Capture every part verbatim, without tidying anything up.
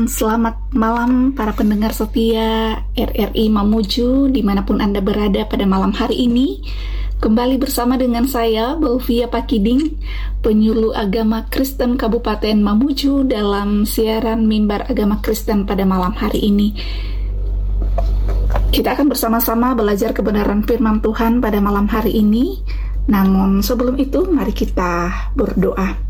Selamat malam para pendengar setia R R I Mamuju dimanapun Anda berada pada malam hari ini. Kembali bersama dengan saya, Belvia Pakiding, penyuluh agama Kristen Kabupaten Mamuju dalam siaran Mimbar Agama Kristen pada malam hari ini. Kita akan bersama-sama belajar kebenaran firman Tuhan pada malam hari ini. Namun sebelum itu, mari kita berdoa.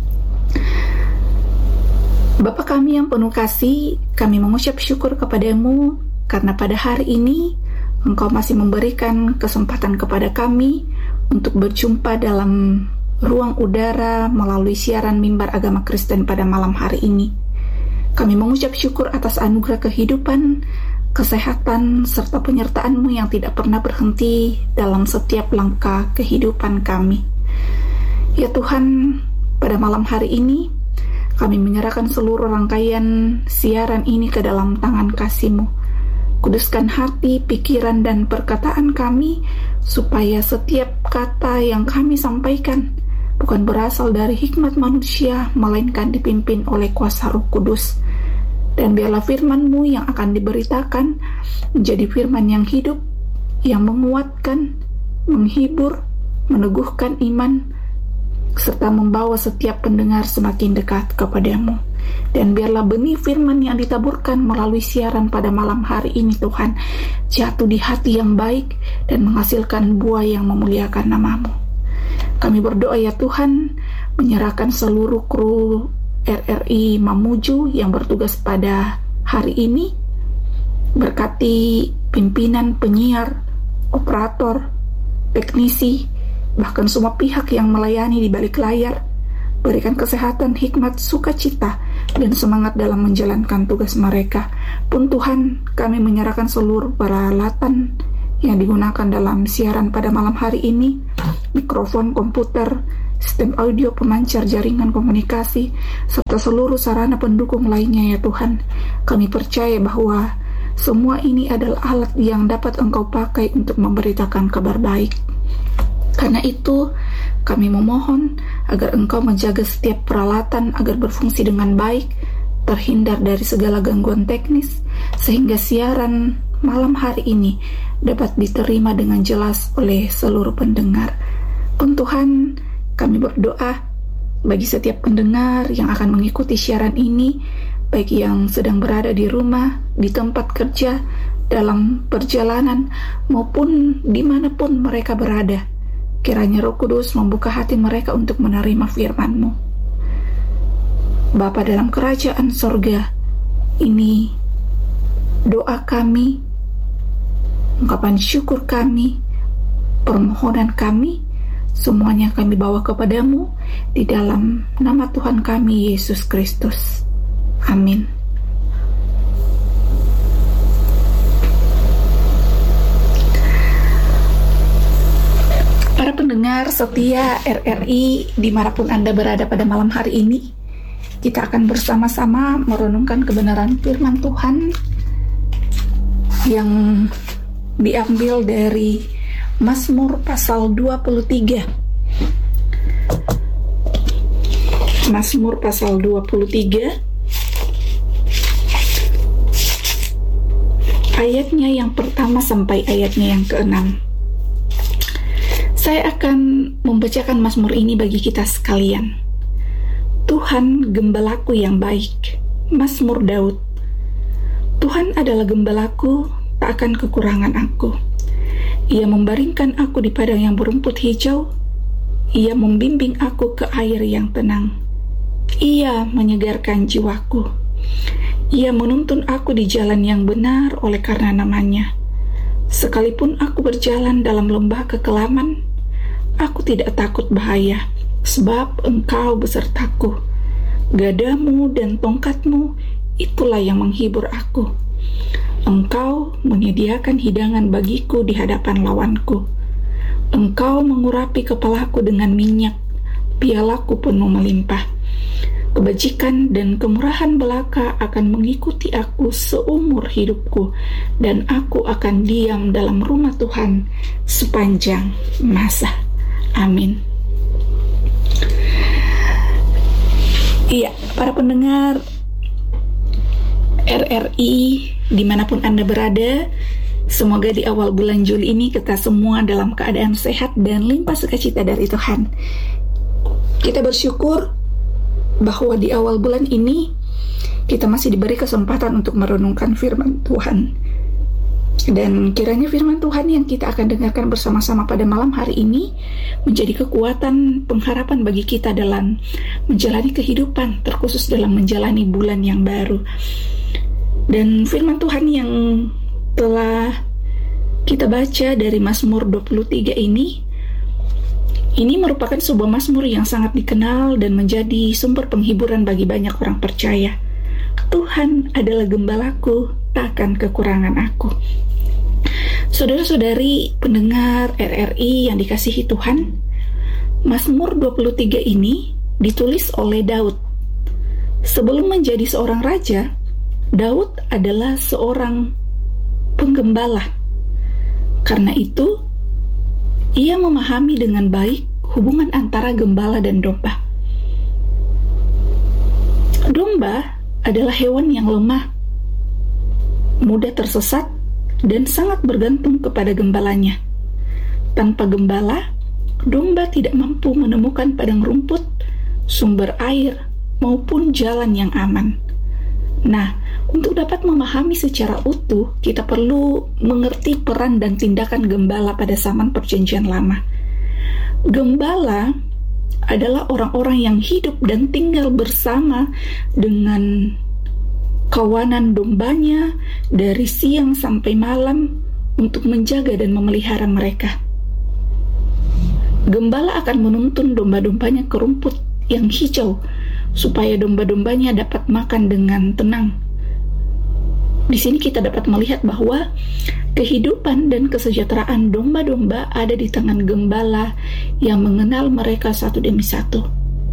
Bapa kami yang penuh kasih, kami mengucap syukur kepadamu karena pada hari ini Engkau masih memberikan kesempatan kepada kami untuk berjumpa dalam ruang udara melalui siaran Mimbar Agama Kristen pada malam hari ini. Kami mengucap syukur atas anugerah kehidupan, kesehatan, serta penyertaan-Mu yang tidak pernah berhenti dalam setiap langkah kehidupan kami. Ya Tuhan, pada malam hari ini kami menyerahkan seluruh rangkaian siaran ini ke dalam tangan kasih-Mu. Kuduskan hati, pikiran, dan perkataan kami, supaya setiap kata yang kami sampaikan bukan berasal dari hikmat manusia, melainkan dipimpin oleh kuasa Roh Kudus. Dan biarlah firman-Mu yang akan diberitakan menjadi firman yang hidup, yang menguatkan, menghibur, meneguhkan iman, serta membawa setiap pendengar semakin dekat kepadamu. Dan biarlah benih firman yang ditaburkan melalui siaran pada malam hari ini Tuhan, jatuh di hati yang baik dan menghasilkan buah yang memuliakan nama-Mu. Kami berdoa ya Tuhan, menyerahkan seluruh kru R R I Mamuju yang bertugas pada hari ini. Berkati pimpinan, penyiar, operator, teknisi, bahkan semua pihak yang melayani di balik layar. Berikan kesehatan, hikmat, sukacita, dan semangat dalam menjalankan tugas mereka. Pun Tuhan, kami menyerahkan seluruh peralatan yang digunakan dalam siaran pada malam hari ini, mikrofon, komputer, sistem audio, pemancar jaringan komunikasi, serta seluruh sarana pendukung lainnya ya Tuhan. Kami percaya bahwa semua ini adalah alat yang dapat Engkau pakai untuk memberitakan kabar baik. Karena itu, kami memohon agar Engkau menjaga setiap peralatan agar berfungsi dengan baik, terhindar dari segala gangguan teknis, sehingga siaran malam hari ini dapat diterima dengan jelas oleh seluruh pendengar. Pun Tuhan, kami berdoa bagi setiap pendengar yang akan mengikuti siaran ini, baik yang sedang berada di rumah, di tempat kerja, dalam perjalanan, maupun dimanapun mereka berada. Kiranya Roh Kudus membuka hati mereka untuk menerima firman-Mu. Bapa dalam kerajaan sorga, ini doa kami, ungkapan syukur kami, permohonan kami, semuanya kami bawa kepadamu di dalam nama Tuhan kami Yesus Kristus. Amin. Para pendengar setia R R I dimanapun Anda berada pada malam hari ini, kita akan bersama-sama merenungkan kebenaran firman Tuhan yang diambil dari Mazmur pasal dua puluh tiga. Mazmur pasal dua puluh tiga, ayatnya yang pertama sampai ayatnya yang keenam. Saya akan membacakan Mazmur ini bagi kita sekalian. Tuhan gembalaku yang baik. Mazmur Daud. Tuhan adalah gembalaku, tak akan kekurangan aku. Ia membaringkan aku di padang yang berumput hijau. Ia membimbing aku ke air yang tenang. Ia menyegarkan jiwaku. Ia menuntun aku di jalan yang benar oleh karena namanya. Sekalipun aku berjalan dalam lembah kekelaman, aku tidak takut bahaya, sebab Engkau besertaku. Gadamu dan tongkatmu, itulah yang menghibur aku. Engkau menyediakan hidangan bagiku di hadapan lawanku. Engkau mengurapi kepalaku dengan minyak, pialaku penuh melimpah. Kebajikan dan kemurahan belaka akan mengikuti aku seumur hidupku, dan aku akan diam dalam rumah Tuhan sepanjang masa. Amin. Iya, para pendengar R R I dimanapun Anda berada, semoga di awal bulan Juli ini kita semua dalam keadaan sehat dan limpah sukacita dari Tuhan. Kita bersyukur bahwa di awal bulan ini kita masih diberi kesempatan untuk merenungkan firman Tuhan. Dan kiranya firman Tuhan yang kita akan dengarkan bersama-sama pada malam hari ini menjadi kekuatan pengharapan bagi kita dalam menjalani kehidupan, terkhusus dalam menjalani bulan yang baru. Dan firman Tuhan yang telah kita baca dari Mazmur dua puluh tiga ini, ini merupakan sebuah Mazmur yang sangat dikenal dan menjadi sumber penghiburan bagi banyak orang percaya. Tuhan adalah gembalaku, takkan kekurangan aku. Saudara-saudari pendengar R R I yang dikasihi Tuhan, Mazmur dua puluh tiga ini ditulis oleh Daud. Sebelum menjadi seorang raja, Daud adalah seorang penggembala. Karena itu, ia memahami dengan baik hubungan antara gembala dan domba. Domba adalah hewan yang lemah, mudah tersesat, dan sangat bergantung kepada gembalanya. Tanpa gembala, domba tidak mampu menemukan padang rumput, sumber air, maupun jalan yang aman. Nah, untuk dapat memahami secara utuh, kita perlu mengerti peran dan tindakan gembala pada zaman Perjanjian Lama. Gembala adalah orang-orang yang hidup dan tinggal bersama dengan kawanan dombanya dari siang sampai malam untuk menjaga dan memelihara mereka. Gembala akan menuntun domba-dombanya ke rumput yang hijau supaya domba-dombanya dapat makan dengan tenang. Di sini kita dapat melihat bahwa kehidupan dan kesejahteraan domba-domba ada di tangan gembala yang mengenal mereka satu demi satu.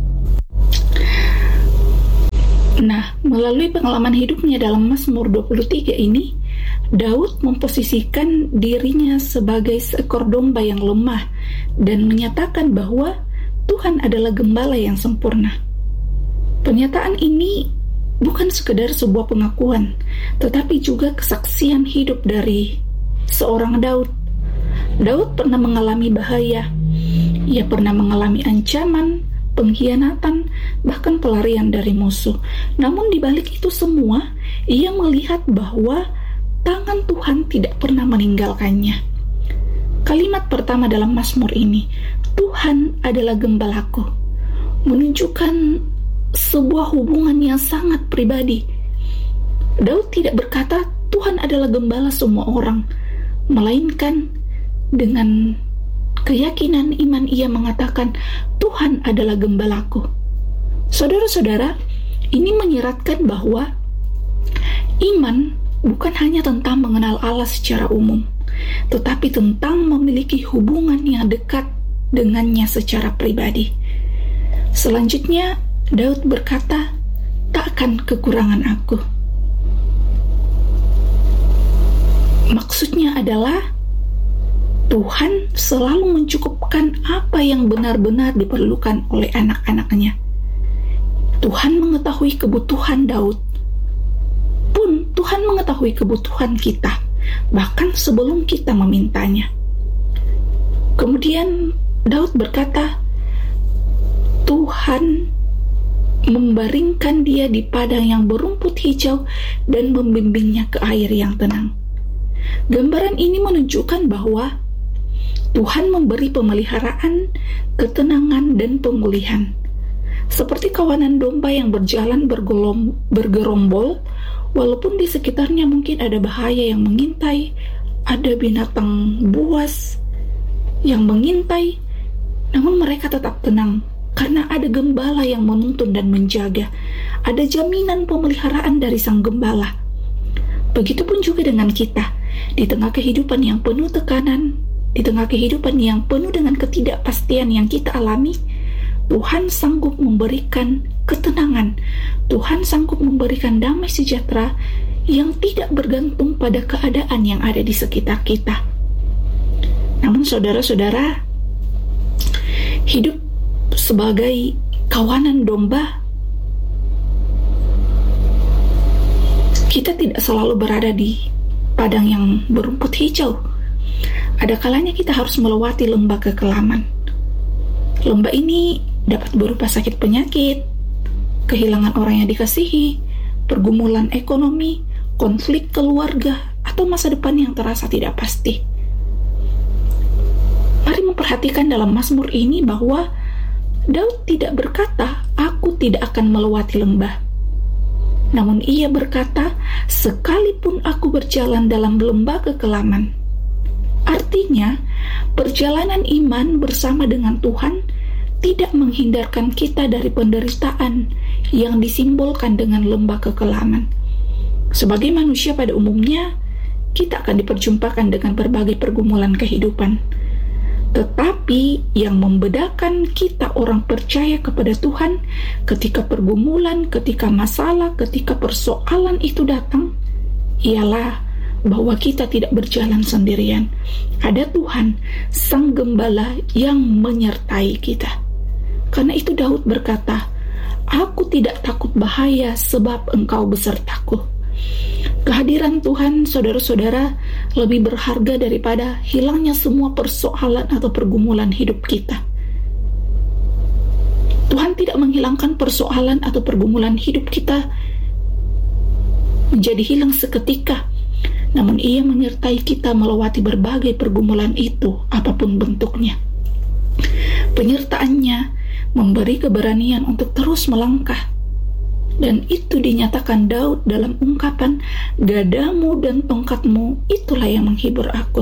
Nah, melalui pengalaman hidupnya dalam Mazmur dua puluh tiga ini, Daud memposisikan dirinya sebagai seekor domba yang lemah dan menyatakan bahwa Tuhan adalah gembala yang sempurna. Pernyataan ini bukan sekedar sebuah pengakuan, tetapi juga kesaksian hidup dari seorang Daud. Daud pernah mengalami bahaya. Ia pernah mengalami ancaman, pengkhianatan, bahkan pelarian dari musuh. Namun di balik itu semua, ia melihat bahwa tangan Tuhan tidak pernah meninggalkannya. Kalimat pertama dalam Mazmur ini, Tuhan adalah gembalaku, menunjukkan sebuah hubungan yang sangat pribadi. Daud tidak berkata Tuhan adalah gembala semua orang, melainkan dengan keyakinan iman ia mengatakan Tuhan adalah gembalaku. Saudara-saudara, ini menyiratkan bahwa iman bukan hanya tentang mengenal Allah secara umum, tetapi tentang memiliki hubungan yang dekat dengannya secara pribadi. Selanjutnya, Daud berkata, takkan kekurangan aku. Maksudnya adalah Tuhan selalu mencukupkan apa yang benar-benar diperlukan oleh anak-anaknya. Tuhan mengetahui kebutuhan Daud. Pun Tuhan mengetahui kebutuhan kita, bahkan sebelum kita memintanya. Kemudian Daud berkata, Tuhan membaringkan dia di padang yang berumput hijau dan membimbingnya ke air yang tenang. Gambaran ini menunjukkan bahwa Tuhan memberi pemeliharaan, ketenangan, dan pemulihan. Seperti kawanan domba yang berjalan bergolom, bergerombol, walaupun di sekitarnya mungkin ada bahaya yang mengintai, ada binatang buas yang mengintai, namun mereka tetap tenang karena ada gembala yang menuntun dan menjaga. Ada jaminan pemeliharaan dari sang gembala. Begitupun juga dengan kita, di tengah kehidupan yang penuh tekanan, di tengah kehidupan yang penuh dengan ketidakpastian yang kita alami, Tuhan sanggup memberikan ketenangan. Tuhan sanggup memberikan damai sejahtera yang tidak bergantung pada keadaan yang ada di sekitar kita. Namun saudara-saudara, hidup sebagai kawanan domba, kita tidak selalu berada di padang yang berumput hijau. Ada kalanya kita harus melewati lembah kekelaman. Lembah ini dapat berupa sakit penyakit, kehilangan orang yang dikasihi, pergumulan ekonomi, konflik keluarga, atau masa depan yang terasa tidak pasti. Mari memperhatikan dalam Mazmur ini bahwa Daud tidak berkata, "Aku tidak akan melewati lembah." Namun ia berkata, "Sekalipun aku berjalan dalam lembah kekelaman." Artinya, perjalanan iman bersama dengan Tuhan tidak menghindarkan kita dari penderitaan yang disimbolkan dengan lembah kekelaman. Sebagai manusia pada umumnya, kita akan diperjumpakan dengan berbagai pergumulan kehidupan. Tetapi yang membedakan kita orang percaya kepada Tuhan ketika pergumulan, ketika masalah, ketika persoalan itu datang, ialah bahwa kita tidak berjalan sendirian. Ada Tuhan, Sang Gembala yang menyertai kita. Karena itu Daud berkata, "Aku tidak takut bahaya sebab Engkau besertaku." Kehadiran Tuhan, saudara-saudara, lebih berharga daripada hilangnya semua persoalan atau pergumulan hidup kita. Tuhan tidak menghilangkan persoalan atau pergumulan hidup kita menjadi hilang seketika, namun Ia menyertai kita melewati berbagai pergumulan itu, apapun bentuknya. Penyertaannya memberi keberanian untuk terus melangkah. Dan itu dinyatakan Daud dalam ungkapan, "Gadamu dan tongkatmu, itulah yang menghibur aku."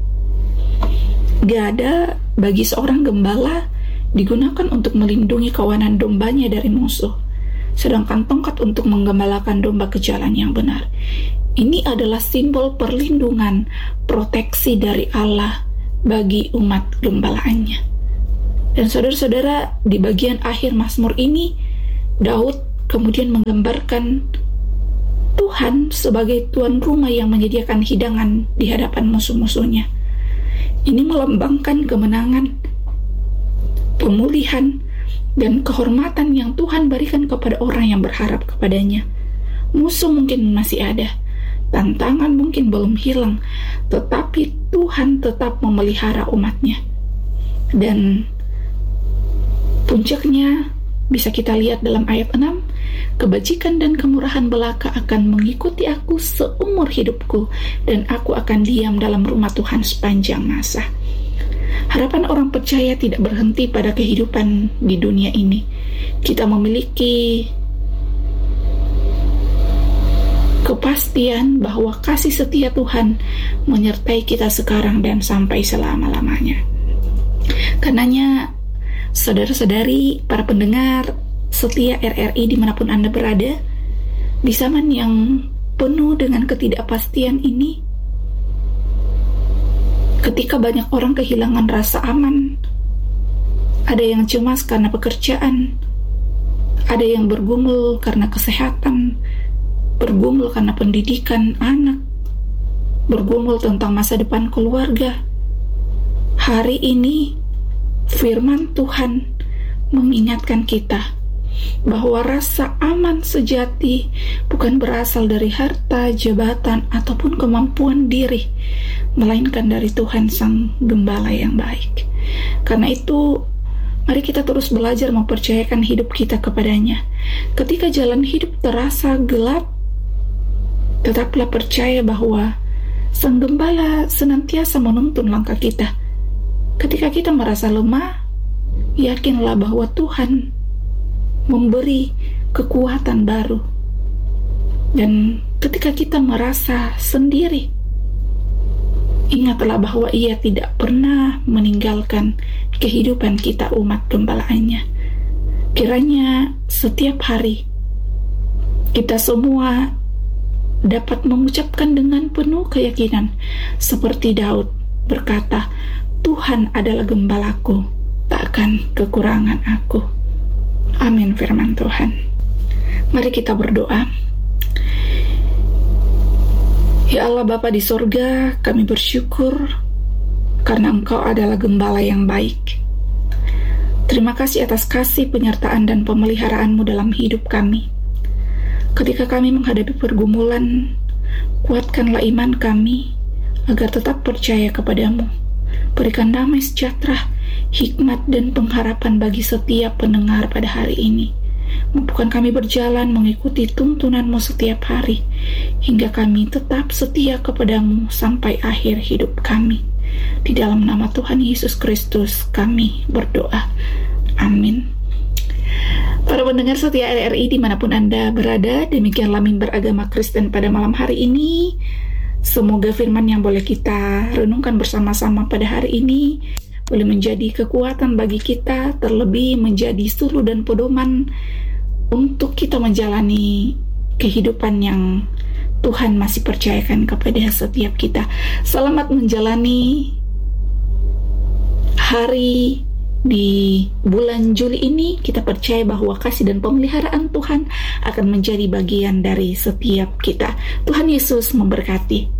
Gada bagi seorang gembala digunakan untuk melindungi kawanan dombanya dari musuh, sedangkan tongkat untuk menggembalakan domba ke jalan yang benar. Ini adalah simbol perlindungan, proteksi dari Allah bagi umat gembalaannya. Dan saudara-saudara, di bagian akhir Mazmur ini, Daud kemudian menggambarkan Tuhan sebagai tuan rumah yang menyediakan hidangan di hadapan musuh-musuhnya. Ini melambangkan kemenangan, pemulihan, dan kehormatan yang Tuhan berikan kepada orang yang berharap kepadanya. Musuh mungkin masih ada, tantangan mungkin belum hilang, tetapi Tuhan tetap memelihara umatnya. Dan puncaknya bisa kita lihat dalam ayat enam, "Kebajikan dan kemurahan belaka akan mengikuti aku seumur hidupku, dan aku akan diam dalam rumah Tuhan sepanjang masa." Harapan orang percaya tidak berhenti pada kehidupan di dunia ini. Kita memiliki kepastian bahwa kasih setia Tuhan menyertai kita sekarang dan sampai selama-lamanya. Karenanya, saudara-saudari, para pendengar setia R R I dimanapun Anda berada, di zaman yang penuh dengan ketidakpastian ini, ketika banyak orang kehilangan rasa aman, ada yang cemas karena pekerjaan, ada yang bergumul karena kesehatan, bergumul karena pendidikan anak, bergumul tentang masa depan keluarga. Hari ini firman Tuhan mengingatkan kita bahwa rasa aman sejati bukan berasal dari harta, jabatan, ataupun kemampuan diri, melainkan dari Tuhan Sang Gembala yang baik. Karena itu, mari kita terus belajar mempercayakan hidup kita kepadanya. Ketika jalan hidup terasa gelap, tetaplah percaya bahwa Sang Gembala senantiasa menuntun langkah kita. Ketika kita merasa lemah, yakinlah bahwa Tuhan memberi kekuatan baru. Dan ketika kita merasa sendiri, ingatlah bahwa Ia tidak pernah meninggalkan kehidupan kita umat gembalaannya. Kiranya setiap hari kita semua dapat mengucapkan dengan penuh keyakinan seperti Daud berkata, "Tuhan adalah gembalaku, takkan kekurangan aku." Amin firman Tuhan. Mari kita berdoa. Ya Allah Bapa di sorga, kami bersyukur karena Engkau adalah gembala yang baik. Terima kasih atas kasih, penyertaan, dan pemeliharaanmu dalam hidup kami. Ketika kami menghadapi pergumulan, kuatkanlah iman kami agar tetap percaya kepadamu. Berikan damai sejahtera, hikmat dan pengharapan bagi setiap pendengar pada hari ini. Mampukan kami berjalan mengikuti tuntunan-Mu setiap hari, hingga kami tetap setia kepadamu sampai akhir hidup kami. Di dalam nama Tuhan Yesus Kristus kami berdoa. Amin. Para pendengar setia R R I dimanapun Anda berada, demikianlah mimbar agama Kristen pada malam hari ini. Semoga firman yang boleh kita renungkan bersama-sama pada hari ini boleh menjadi kekuatan bagi kita, terlebih menjadi suluh dan pedoman untuk kita menjalani kehidupan yang Tuhan masih percayakan kepada setiap kita. Selamat menjalani hari di bulan Juli ini. Kita percaya bahwa kasih dan pemeliharaan Tuhan akan menjadi bagian dari setiap kita. Tuhan Yesus memberkati.